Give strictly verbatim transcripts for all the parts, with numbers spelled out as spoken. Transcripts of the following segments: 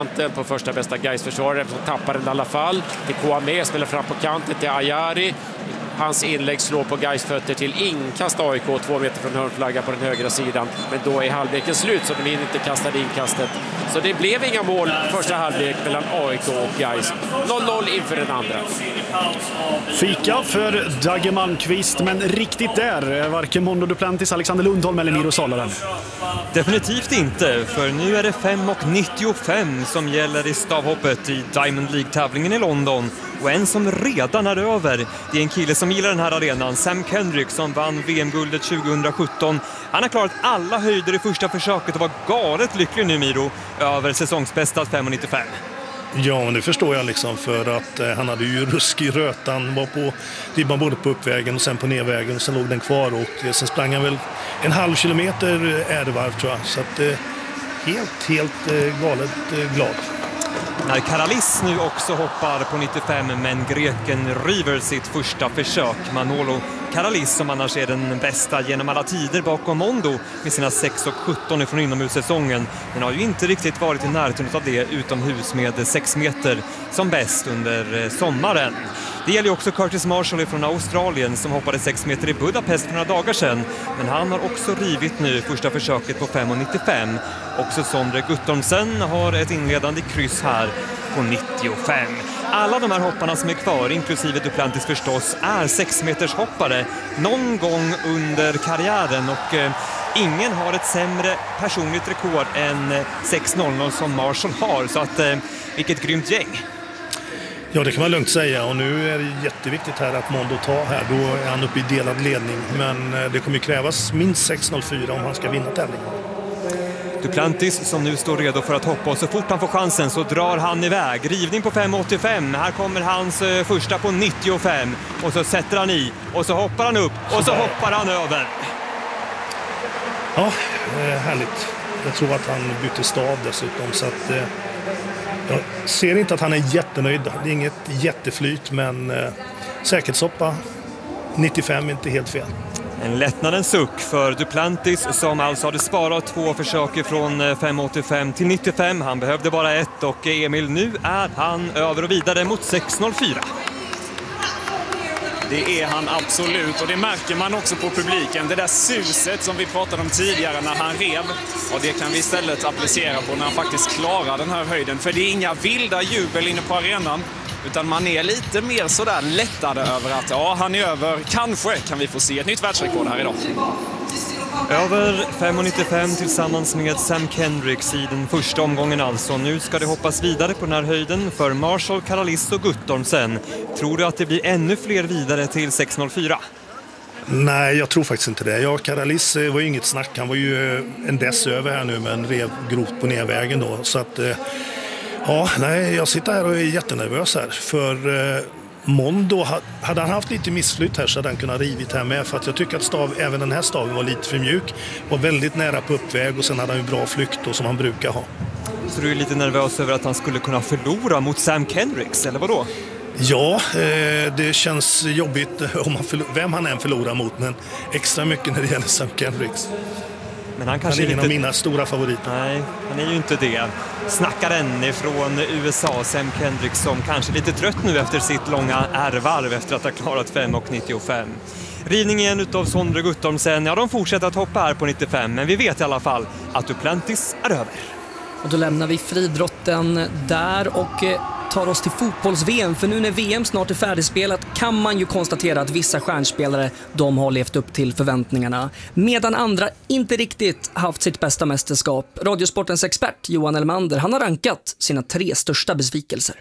på första bästa Gais-försvarare som tappar den i alla fall. Till Kouamé, spelar fram på kanten till Ayari. Hans inlägg slår på Gais fötter till inkast A I K, två meter från hörnflagga på den högra sidan. Men då är halvleken slut så de hinner inte kasta inkastet. Så det blev inga mål första halvlek mellan A I K och Gais. noll noll inför den andra. Fika för Dagge Malmqvist, men riktigt där varken Mondo Duplantis, Alexander Lundholm eller Miro Salaren. Definitivt inte, för nu är det fem och nittiofem som gäller i stavhoppet i Diamond League-tävlingen i London. Och en som redan är över, det är en kille som gillar den här arenan, Sam Kendrick, som vann V M-guldet tjugosjutton. Han har klarat alla höjder i första försöket och var galet lycklig nu, Miro, över säsongsbästa fem och nittiofem. Ja, men det förstår jag liksom, för att eh, han hade ju rusk i rötan, var på ribban både på uppvägen och sen på nedvägen och sen låg den kvar och eh, sen sprang han väl en halv kilometer ärevarv tror jag, så att eh, helt, helt eh, galet eh, glad. När Karalis nu också hoppar på nittiofem, men greken river sitt första försök. Manolo Karalis, som annars är den bästa genom alla tider bakom Mondo med sina sex och sjutton från inomhussäsongen, men har ju inte riktigt varit i närheten av det utomhus med sex meter som bäst under sommaren. Det gäller också Curtis Marshall från Australien som hoppade sex meter i Budapest för några dagar sedan, men han har också rivit nu första försöket på fem och nittiofem. Också Sondre Guttormsen har ett inledande kryss här på nittiofem. Alla de här hopparna som är kvar, inklusive Duplantis förstås, är sex meters hoppare någon gång under karriären, och eh, ingen har ett sämre personligt rekord än sex noll noll som Marshall har, så att eh, vilket grymt gäng. Ja, det kan man lugnt säga, och nu är det jätteviktigt här att Mondo tar här, då är han uppe i delad ledning, men det kommer ju krävas minst sex noll fyra om han ska vinna tävlingen. Duplantis som nu står redo för att hoppa, och så fort han får chansen så drar han iväg. Rivning på fem åttiofem, här kommer hans uh, första på nittiofem, och så sätter han i och så hoppar han upp och så hoppar han över. Ja, eh, härligt. Jag tror att han bytte stav dessutom, så att eh, jag ser inte att han är jättenöjd. Det är inget jätteflyt, men eh, säkerhetshoppa nittiofem är inte helt fel. En lättnadens suck för Duplantis som alltså hade sparat två försök från fem åttiofem till nittiofem. Han behövde bara ett, och Emil, nu är han över och vidare mot sex noll fyra. Det är han absolut, och det märker man också på publiken. Det där suset som vi pratade om tidigare när han rev, och det kan vi istället applicera på när han faktiskt klarar den här höjden. För det är inga vilda jubel inne på arenan, utan man är lite mer sådär lättade över att ja, han är över. Kanske kan vi få se ett nytt världsrekord här idag. Över fem nittiofem tillsammans med Sam Kendricks i den första omgången alltså. Nu ska det hoppas vidare på den här höjden för Marshall, Karalis och Guttormsen. Tror du att det blir ännu fler vidare till sex noll fyra? Nej, jag tror faktiskt inte det. Ja, Karalis var ju inget snack. Han var ju en dess över här nu, men rev grovt på nedvägen då. Så att, ja, nej, jag sitter här och är jättenervös här. För eh, Mondo, hade han haft lite missflytt här så hade han kunnat rivit här med. För att jag tycker att stav, även den här staven var lite för mjuk. Var väldigt nära på uppväg, och sen hade han ju bra flykt då, som han brukar ha. Så du är lite nervös över att han skulle kunna förlora mot Sam Kendricks, eller vadå? Ja, eh, det känns jobbigt om han förlor- vem han än förlorar mot, men extra mycket när det gäller Sam Kendricks. Men han kanske han är är en lite... av mina stora favoriter. Nej, han är ju inte det. Snackaren från U S A, Sam Kendricks, som kanske är lite trött nu efter sitt långa ärvarv efter att ha klarat fem nittiofem. Rivningen utav Sondre Guttormsen, ja, de fortsätter att hoppa här på nittiofem, men vi vet i alla fall att Duplantis är över. Och då lämnar vi fridrotten där och tar oss till fotbolls-V M, för nu när V M snart är färdigspelat kan man ju konstatera att vissa stjärnspelare, de har levt upp till förväntningarna, medan andra inte riktigt haft sitt bästa mästerskap. Radiosportens expert Johan Elmander, han har rankat sina tre största besvikelser.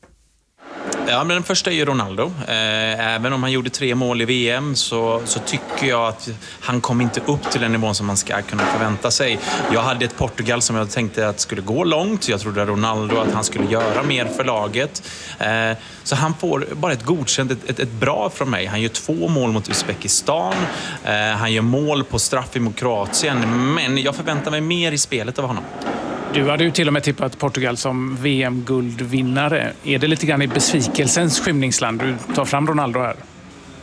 Ja, men den första är ju Ronaldo. Även om han gjorde tre mål i V M så, så tycker jag att han kom inte upp till den nivån som man ska kunna förvänta sig. Jag hade ett Portugal som jag tänkte att skulle gå långt. Jag trodde Ronaldo att han skulle göra mer för laget. Så han får bara ett godkänt, ett, ett, ett bra från mig. Han gör två mål mot Uzbekistan. Han gör mål på straff mot Kroatien. Men jag förväntar mig mer i spelet av honom. Du hade ju till och med tippat Portugal som V M-guldvinnare. Är det lite grann i besvikelsens skymningsland du tar fram Ronaldo här?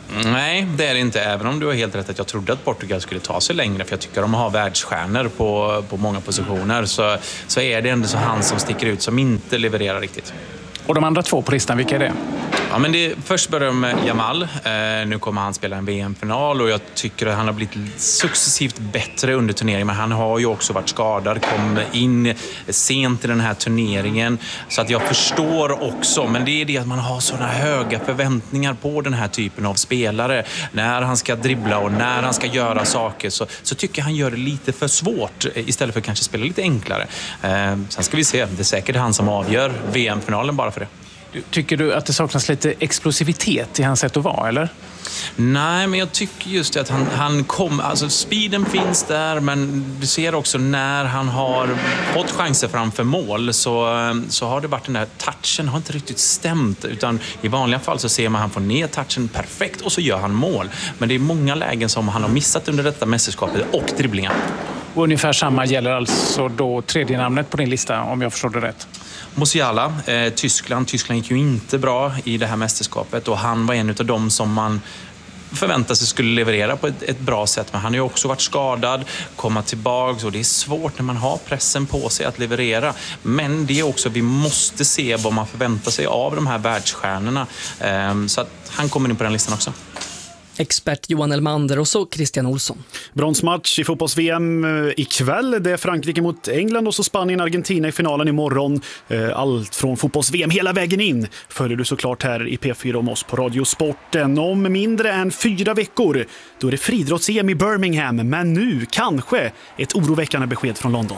Nej, det är det inte. Även om du har helt rätt att jag trodde att Portugal skulle ta sig längre. För jag tycker de har världsstjärnor på, på många positioner. Så, så är det ändå så han som sticker ut som inte levererar riktigt. Och de andra två på listan, vilka är det? Ja, men det, först börjar med Jamal. Eh, nu kommer han spela en V M-final och jag tycker att han har blivit successivt bättre under turneringen. Men han har ju också varit skadad, kom in sent i den här turneringen. Så att jag förstår också, men det är det att man har sådana höga förväntningar på den här typen av spelare. När han ska dribbla och när han ska göra saker så, så tycker jag han gör det lite för svårt istället för att kanske spela lite enklare. Eh, sen ska vi se, det är säkert han som avgör V M-finalen bara för det. Tycker du att det saknas lite explosivitet i hans sätt att vara, eller? Nej, men jag tycker just att han, han kom... Alltså speeden finns där, men du ser också när han har fått chanser framför mål så, så har det varit den där touchen har inte riktigt stämt. Utan i vanliga fall så ser man att han får ner touchen perfekt och så gör han mål. Men det är många lägen som han har missat under detta mästerskapet och dribblingar. Och ungefär samma gäller alltså då tredje namnet på din lista, om jag förstår det rätt. Musiala, eh, Tyskland. Tyskland gick ju inte bra i det här mästerskapet och han var en av dem som man förväntade sig skulle leverera på ett, ett bra sätt. Men han har ju också varit skadad, komma tillbaka och det är svårt när man har pressen på sig att leverera. Men det är också, vi måste se vad man förväntar sig av de här världsstjärnorna. Eh, så att han kommer in på den listan också. Expert Johan Elmander och så Christian Olsson. Bronsmatch i fotbolls-V M ikväll. Det är Frankrike mot England och så Spanien-Argentina i finalen imorgon. Allt från fotbolls-V M hela vägen in följer du såklart här i P fyra om oss på Radiosporten. Om mindre än fyra veckor då är det friidrotts-E M i Birmingham. Men nu kanske ett oroväckande besked från London.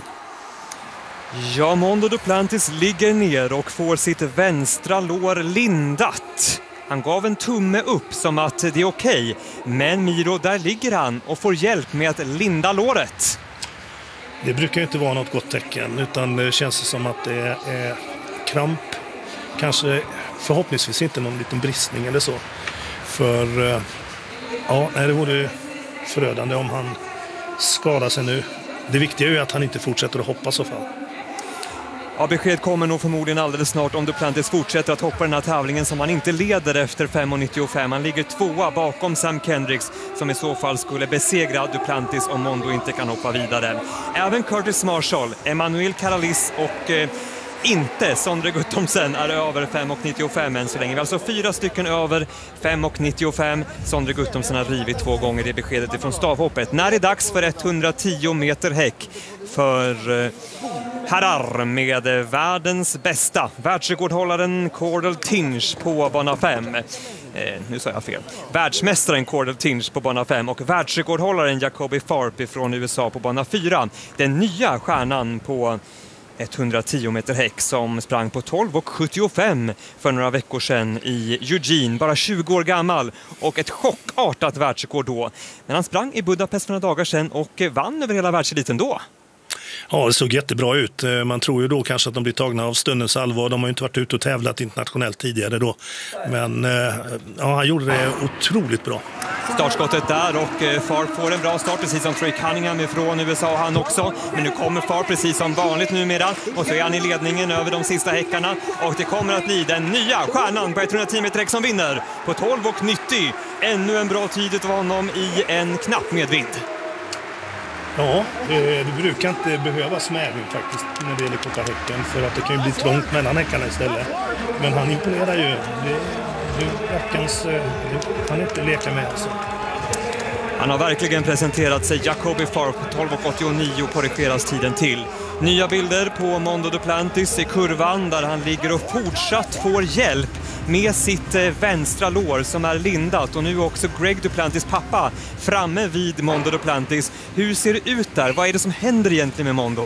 Ja, Mondo Duplantis ligger ner och får sitt vänstra lår lindat. Han gav en tumme upp som att det är okej. Men Miro, där ligger han och får hjälp med att linda låret. Det brukar ju inte vara något gott tecken utan det känns som att det är kramp. Kanske förhoppningsvis inte någon liten bristning eller så. För ja, det vore förödande om han skadar sig nu. Det viktiga är ju att han inte fortsätter att hoppa så fall. Ja, besked kommer nog förmodligen alldeles snart om Duplantis fortsätter att hoppa den här tävlingen som han inte leder efter fem komma nittiofem. Han ligger tvåa bakom Sam Kendricks som i så fall skulle besegra Duplantis om Mondo inte kan hoppa vidare. Även Curtis Marshall, Emmanuel Caralis och eh, inte Sondre Guttormsen är över fem komma nittiofem än så länge. Vi har alltså fyra stycken över fem komma nittiofem. Sondre Guttormsen har rivit två gånger det beskedet ifrån stavhoppet. När det är dags för etthundratio meter häck för eh, herrar med världens bästa världsrekordhållaren Cordell Tinch på bana fem. Eh, nu sa jag fel. Världsmästaren Cordell Tinch på bana fem och världsrekordhållaren Jacoby Tharp från U S A på bana fyra. Den nya stjärnan på etthundratio meter häck som sprang på tolv komma sjuttiofem för några veckor sedan i Eugene, bara tjugo år gammal och ett chockartat världsrekord då. Men han sprang i Budapest för några dagar sedan och vann över hela världseliten då. Ja, det såg jättebra ut. Man tror ju då kanske att de blir tagna av stundens allvar. De har ju inte varit ute och tävlat internationellt tidigare då. Men ja, han gjorde det otroligt bra. Startskottet där och Far får en bra start precis som Trey Cunningham från U S A han också. Men nu kommer Far precis som vanligt numera och så är han i ledningen över de sista häckarna och det kommer att bli den nya stjärnan på etthundratio meter häck som vinner på tolv komma nittio. Ännu en bra tid av honom i en knapp medvind. Ja, det brukar inte behövas medvind faktiskt när det gäller korta häcken för att det kan ju bli trångt mellan häckarna istället. Men han imponerar ju. Det, det, häckans, det, han är inte leka med alltså. Han har verkligen presenterat sig. Jacoby Tharp tolv komma åttionio korrigeras tiden till. Nya bilder på Mondo Duplantis i kurvan där han ligger och fortsatt får hjälp med sitt vänstra lår som är lindat och nu också Greg Duplantis pappa framme vid Mondo Duplantis. Hur ser det ut där? Vad är det som händer egentligen med Mondo?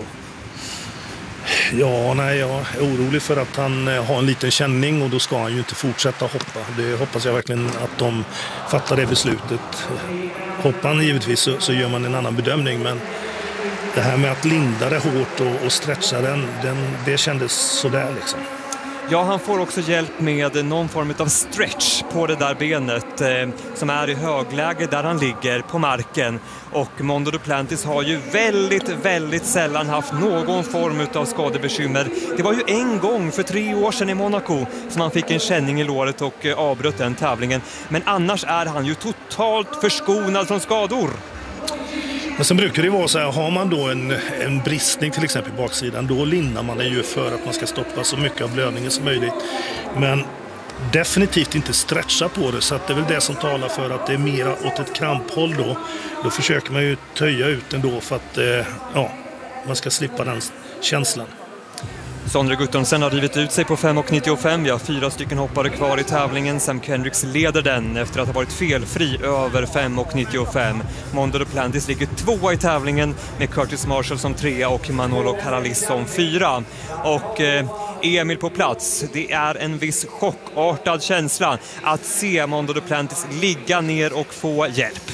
Ja, nej, jag är orolig för att han har en liten känning och då ska han ju inte fortsätta hoppa. Det hoppas jag verkligen att de fattar det beslutet. Hoppar han givetvis så, så gör man en annan bedömning, men det här med att linda det hårt och, och stretcha den, den, det kändes sådär liksom. Ja, han får också hjälp med någon form av stretch på det där benet eh, som är i högläge där han ligger på marken. Och Mondo Duplantis har ju väldigt, väldigt sällan haft någon form av skadebekymmer. Det var ju en gång för tre år sedan i Monaco som han fick en känning i låret och eh, avbröt den tävlingen. Men annars är han ju totalt förskonad från skador. Men sen brukar det vara så här, har man då en, en bristning till exempel i baksidan, då lindar man det ju för att man ska stoppa så mycket av blödningen som möjligt. Men definitivt inte stretcha på det, så att det är väl det som talar för att det är mera åt ett kramphåll då. Då försöker man ju töja ut den då för att eh, ja, man ska slippa den känslan. Sondre Guttormsen har rivit ut sig på fem komma nittiofem. Vi har fyra stycken hoppare kvar i tävlingen. Sam Kendricks leder den efter att ha varit felfri över fem komma nittiofem. Mondo Duplantis ligger tvåa i tävlingen med Curtis Marshall som trea och Manolo Caralis som fyra. Och eh, Emil på plats. Det är en viss chockartad känsla att se Mondo Duplantis ligga ner och få hjälp.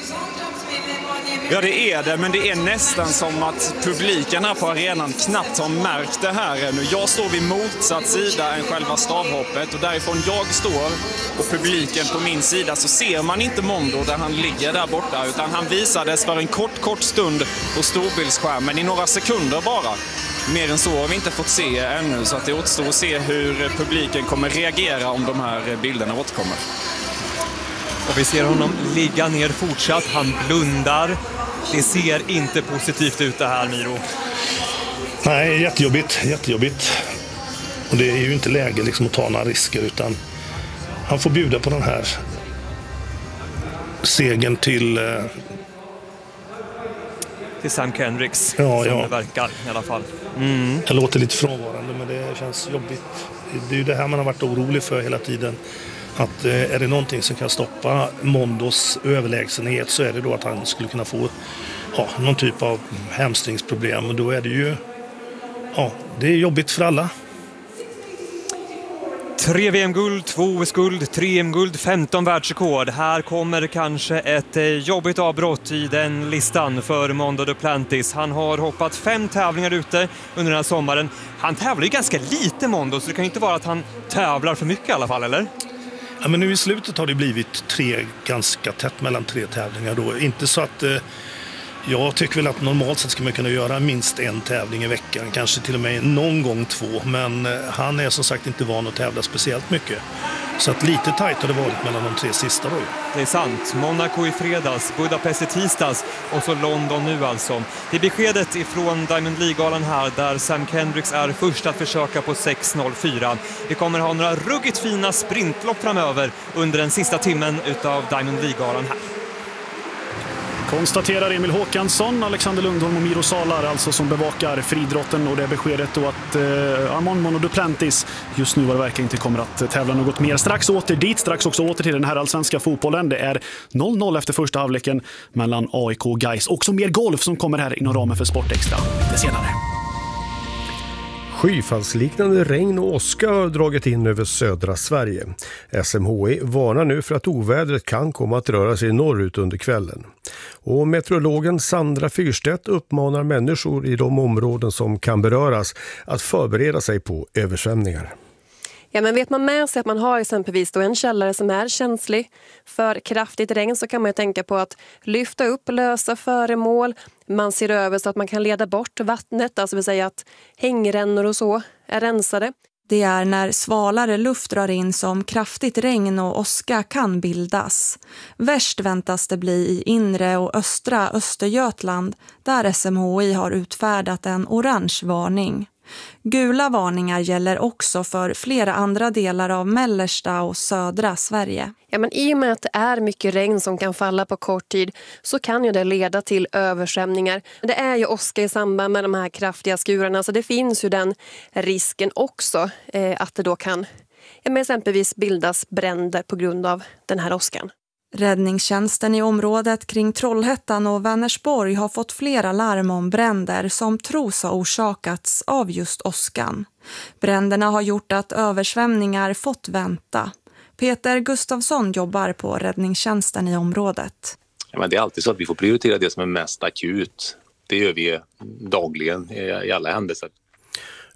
Ja, det är det, men det är nästan som att publiken här på arenan knappt har märkt det här ännu. Jag står vid motsatt sida än själva stavhoppet, och därifrån jag står och publiken på min sida så ser man inte Mondo där han ligger där borta, utan han visades för en kort, kort stund på storbildsskärmen i några sekunder bara. Mer än så har vi inte fått se ännu, så att det återstår att se hur publiken kommer reagera om de här bilderna återkommer. Och vi ser honom ligga ner fortsatt. Han blundar. Det ser inte positivt ut det här, Miro. Nej, jättejobbigt, jättejobbigt. Och det är ju inte läge liksom att ta några risker, utan han får bjuda på den här segern till... Eh... till Sam Kendricks, ja, som ja. det verkar i alla fall. Mm. Det låter lite frånvarande, men det känns jobbigt. Det är ju det här man har varit orolig för hela tiden. Att eh, är det någonting som kan stoppa Mondos överlägsenhet, så är det då att han skulle kunna få ja, någon typ av hamstringsproblem. Och då är det ju ja, det är jobbigt för alla. Tre V M-guld, två O S-guld, tre E M-guld, femton världsrekord. Här kommer kanske ett jobbigt avbrott i den listan för Mondo Duplantis. Han har hoppat fem tävlingar ute under den här sommaren. Han tävlar ju ganska lite, Mondo, så det kan ju inte vara att han tävlar för mycket i alla fall, eller? Ja, men nu i slutet har det blivit tre ganska tätt mellan tre tävlingar då. Inte så att... Eh, jag tycker väl att normalt sett ska man kunna göra minst en tävling i veckan. Kanske till och med någon gång två. Men eh, han är som sagt inte van att tävla speciellt mycket. Så att lite tajt har det varit mellan de tre sista då. Det är sant. Monaco i fredags, Budapest i tisdags och så London nu alltså. Det är beskedet ifrån Diamond League-galan här, där Sam Kendricks är först att försöka på sex noll fyra. Vi kommer ha några ruggigt fina sprintlopp framöver under den sista timmen utav Diamond League-galan här. Konstaterar Emil Håkansson, Alexander Lundholm och Miro Salar alltså som bevakar fridrotten, och det är beskedet då att eh, Mondo Duplantis just nu var det verkligen inte kommer att tävla något mer. Strax åter dit, strax också åter till den här allsvenska fotbollen. Det är noll noll efter första halvleken mellan A I K och Gais. Också mer golf som kommer här inom ramen för Sportextra lite senare. Skyfallsliknande regn och åska har dragit in över södra Sverige. S M H I varnar nu för att ovädret kan komma att röra sig norrut under kvällen. Och meteorologen Sandra Fyrstedt uppmanar människor i de områden som kan beröras att förbereda sig på översvämningar. Ja, men vet man med sig att man har exempelvis då en källare som är känslig för kraftigt regn, så kan man ju tänka på att lyfta upp lösa föremål. Man ser över så att man kan leda bort vattnet, alltså vill säga att hängrännor och så är rensade. Det är när svalare luft drar in som kraftigt regn och åska kan bildas. Värst väntas det bli i inre och östra Östergötland, där S M H I har utfärdat en orange varning. Gula varningar gäller också för flera andra delar av mellersta och södra Sverige. Ja, men i och med att det är mycket regn som kan falla på kort tid, så kan ju det leda till översvämningar. Det är ju åska i samband med de här kraftiga skurarna, så det finns ju den risken också eh, att det då kan ja, men exempelvis bildas bränder på grund av den här åskan. Räddningstjänsten i området kring Trollhättan och Vänersborg har fått flera larm om bränder som tros ha orsakats av just åskan. Bränderna har gjort att översvämningar fått vänta. Peter Gustafsson jobbar på räddningstjänsten i området. Ja, men det är alltid så att vi får prioritera det som är mest akut. Det gör vi dagligen i alla händelser.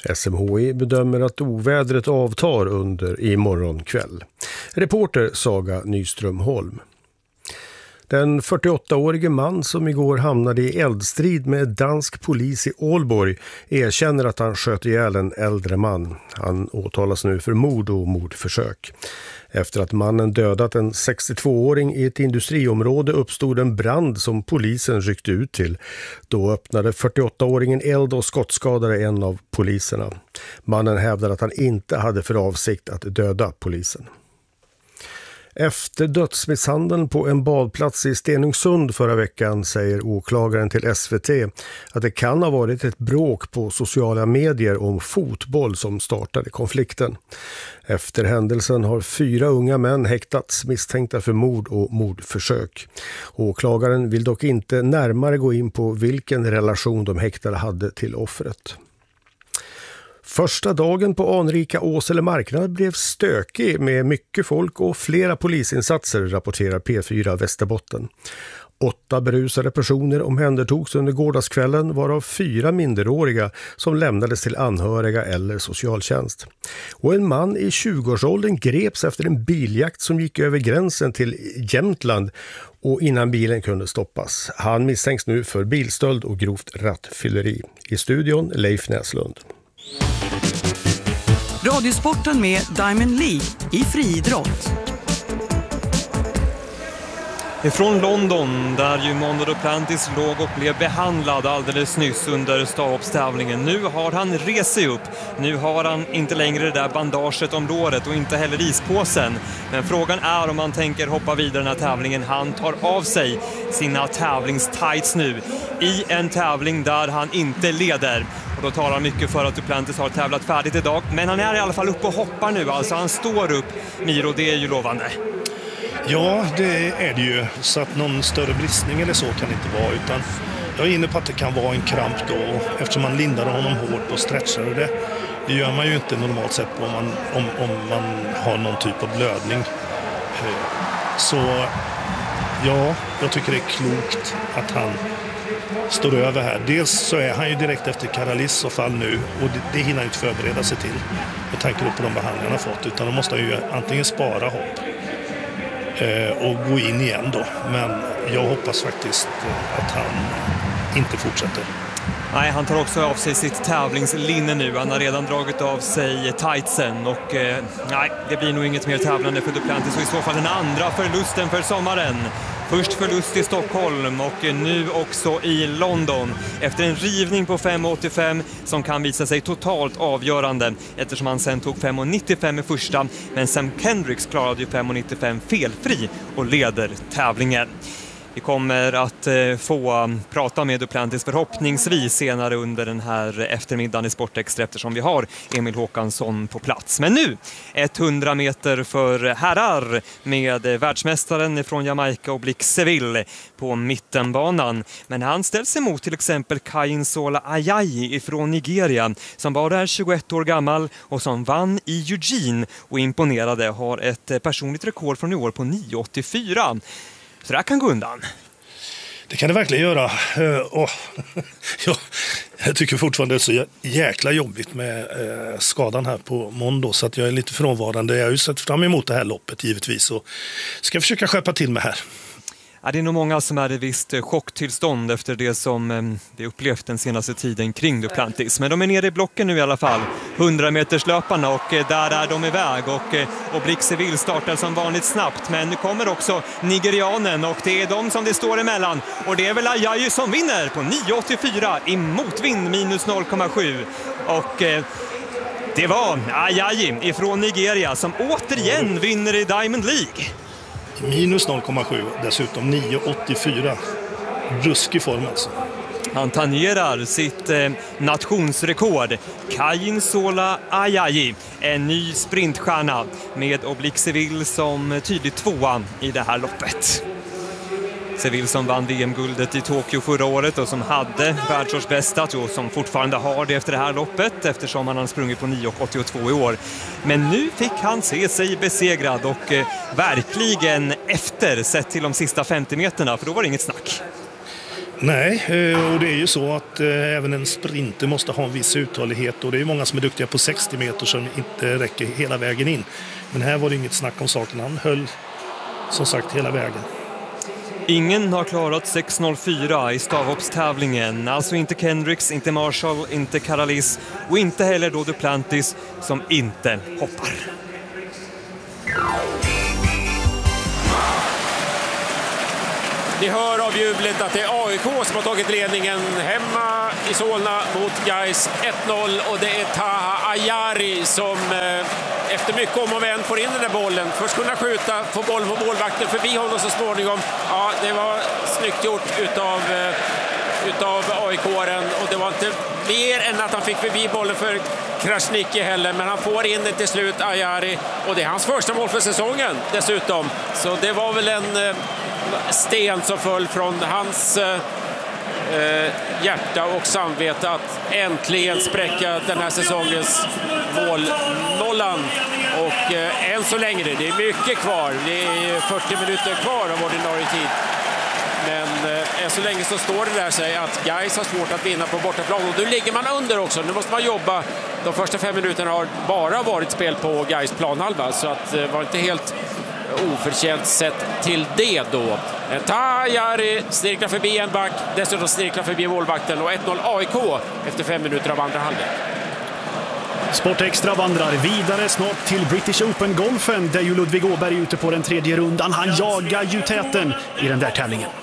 S M H I bedömer att ovädret avtar under imorgon kväll. Reporter Saga Nyström Holm. Den fyrtioåttaårige man som igår hamnade i eldstrid med dansk polis i Ålborg erkänner att han sköt ihjäl en äldre man. Han åtalas nu för mord och mordförsök. Efter att mannen dödat en sextiotvååring i ett industriområde uppstod en brand som polisen ryckte ut till. Då öppnade fyrtioåttaåringen eld och skottskadade en av poliserna. Mannen hävdar att han inte hade för avsikt att döda polisen. Efter dödsmisshandeln på en badplats i Stenungsund förra veckan säger åklagaren till S V T att det kan ha varit ett bråk på sociala medier om fotboll som startade konflikten. Efter händelsen har fyra unga män häktats misstänkta för mord och mordförsök. Åklagaren vill dock inte närmare gå in på vilken relation de häktade hade till offret. Första dagen på anrika Åsele marknad blev stökig med mycket folk och flera polisinsatser, rapporterar P fyra Västerbotten. Åtta berusade personer omhändertogs under gårdagskvällen, varav fyra minderåriga som lämnades till anhöriga eller socialtjänst. Och en man i tjugoårsåldern greps efter en biljakt som gick över gränsen till Jämtland och innan bilen kunde stoppas. Han misstänks nu för bilstöld och grovt rattfylleri. I studion Leif Näslund. Radiosporten med Diamond League i friidrott. Från London, där ju Mondo Duplantis låg och blev behandlad alldeles nyss under stavhoppstävlingen. Nu har han rest sig upp. Nu har han inte längre det där bandaget om låret och inte heller ispåsen. Men frågan är om han tänker hoppa vidare den här tävlingen. Han tar av sig sina tävlingstights nu i en tävling där han inte leder. Och då talar mycket för att Duplantis har tävlat färdigt idag. Men han är i alla fall uppe och hoppar nu. Alltså han står upp, Miro, det är ju lovande. Ja, det är det ju. Så att någon större bristning eller så kan det inte vara. Utan jag är inne på att det kan vara en kramp då. Eftersom man lindade honom hårt och stretchade det. Det gör man ju inte normalt sett om man, om, om man har någon typ av blödning. Så ja, jag tycker det är klokt att han står över här. Dels så är han ju direkt efter Karalis och fall nu. Och det, det hinner inte förbereda sig till. Med tanke på de behandlingar han har fått. Utan då måste han ju antingen spara hopp och gå in igen då. Men jag hoppas faktiskt att han inte fortsätter. Nej, han tar också av sig sitt tävlingslinne nu. Han har redan dragit av sig tightsen och eh, nej, det blir nog inget mer tävlande för Duplantis. Och i så fall den andra förlusten för sommaren. Först förlust i Stockholm och nu också i London. Efter en rivning på fem åttiofem som kan visa sig totalt avgörande. Eftersom han sen tog fem nittiofem i första. Men Sam Kendricks klarade ju fem nittiofem felfri och leder tävlingen. Vi kommer att eh, få prata med Duplantis förhoppningsvis senare under den här eftermiddagen i Sportextra eftersom vi har Emil Håkansson på plats. Men nu hundra meter för herrar med världsmästaren från Jamaica och Oblique Seville på mittenbanan. Men han ställs emot till exempel Kayinsola Ajayi från Nigeria som bara är tjugoett år gammal och som vann i Eugene och imponerade, har ett personligt rekord från i år på nio åttiofyra. Så det här kan gå undan. Det kan det verkligen göra. Uh, oh. ja, jag tycker fortfarande det är så jäkla jobbigt med uh, skadan här på Mondo. Så att jag är lite frånvarande. Jag har ju sett fram emot det här loppet givetvis. Och ska försöka skärpa till mig här. Ja, det är nog många som är i visst chocktillstånd efter det som vi upplevt den senaste tiden kring Duplantis. Men de är nere i blocken nu i alla fall. hundra meters löparna och där är de iväg. Och Oblique Seville startar som vanligt snabbt. Men nu kommer också nigerianen och det är de som det står emellan. Och det är väl Ajayi som vinner på nio åttiofyra i motvind minus noll komma sju. Och det var Ajayi ifrån Nigeria som återigen vinner i Diamond League. Minus noll komma sju, dessutom nio åttiofyra. Ruskig form alltså. Han tangerar sitt eh, nationsrekord. Kayinsola Ajayi, en ny sprintstjärna med Oblique Seville som tydligt tvåa i det här loppet. Seville som vann V M-guldet i Tokyo förra året och som hade världsårsbästa och som fortfarande har det efter det här loppet eftersom han har sprungit på nio åttiotvå i år. Men nu fick han se sig besegrad och eh, verkligen efter sett till de sista femtio meterna, för då var det inget snack. Nej, och det är ju så att även en sprinter måste ha en viss uthållighet och det är många som är duktiga på sextio meter som inte räcker hela vägen in. Men här var det inget snack om saken, han höll som sagt hela vägen. Ingen har klarat sex noll fyra i stavhoppstävlingen, alltså inte Kendricks, inte Marshall, inte Karalis och inte heller då Duplantis som inte hoppar. Ni hör av jublet att det är A I K som har tagit ledningen hemma i Solna mot Gais ett noll och det är Taha Ayari som eh, efter mycket om och men får in den där bollen. Först kunna skjuta, få boll på målvakten förbi honom så småningom. Ja, det var snyggt gjort utav, eh, utav A I K-aren och det var inte mer än att han fick förbi bollen för Krasniqi heller, men han får in det till slut, Ayari, och det är hans första mål för säsongen dessutom. Så det var väl en eh, sten som föll från hans eh, hjärta och samvete att äntligen spräcka den här säsongens målnollan. Och eh, än så länge, det är mycket kvar, det är fyrtio minuter kvar av ordinarie tid. Men eh, än så länge så står det där sig att Gais har svårt att vinna på bortaplan och nu ligger man under också. Nu måste man jobba. De första fem minuterna har bara varit spel på Gais planhalva så att det eh, var inte helt oförtjänt sett till det då. Tajari snirklar förbi en back, dessutom snirklar förbi målvakten och ett noll A I K efter fem minuter av andra halvlek. Sportextra vandrar vidare snart till British Open-golfen där ju Ludvig Åberg är ute på den tredje rundan. Han jagar ju täten i den där tävlingen.